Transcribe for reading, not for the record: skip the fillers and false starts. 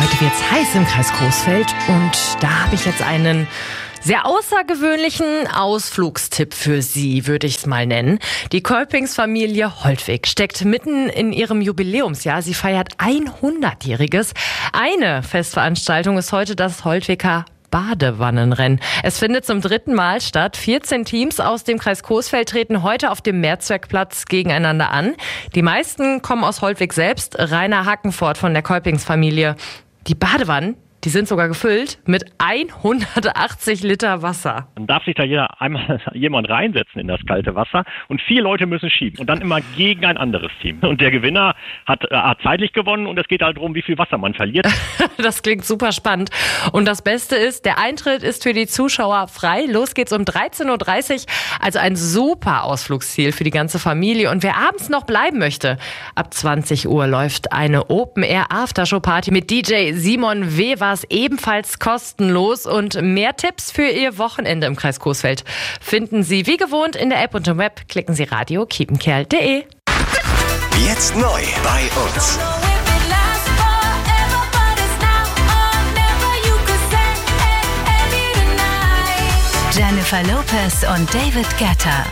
Heute wird's heiß im Kreis Coesfeld und da habe ich jetzt einen sehr außergewöhnlichen Ausflugstipp für Sie, würde ich es mal nennen. Die Kolpingsfamilie Holtwig steckt mitten in ihrem Jubiläumsjahr. Sie feiert 100-jähriges. Eine Festveranstaltung ist heute das Holtwiger Badewannenrennen. Es findet zum 3. Mal statt. 14 Teams aus dem Kreis Coesfeld treten heute auf dem Mehrzweckplatz gegeneinander an. Die meisten kommen aus Holtwig selbst. Rainer Hackenfort von der Kolpingsfamilie. Die Badewannen, die sind sogar gefüllt mit 180 Liter Wasser. Dann darf sich da jemand reinsetzen in das kalte Wasser und 4 Leute müssen schieben und dann immer gegen ein anderes Team. Und der Gewinner hat zeitlich gewonnen und es geht halt darum, wie viel Wasser man verliert. Das klingt super spannend. Und das Beste ist, der Eintritt ist für die Zuschauer frei. Los geht's um 13.30 Uhr. Also ein super Ausflugsziel für die ganze Familie. Und wer abends noch bleiben möchte, ab 20 Uhr läuft eine Open-Air-Aftershow-Party mit DJ Simon Wevers ebenfalls kostenlos. Und mehr Tipps für Ihr Wochenende im Kreis Coesfeld finden Sie wie gewohnt in der App und im Web. Klicken Sie radio-kiepenkerl.de. Jetzt neu bei uns. Jennifer Lopez und David Guetta.